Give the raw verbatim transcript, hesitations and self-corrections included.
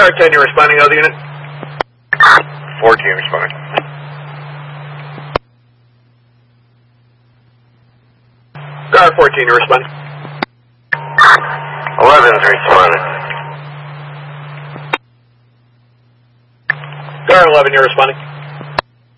Guard ten, you're responding, other unit. fourteen responding. Guard fourteen, you're responding. eleven's responding. Guard eleven, you're responding.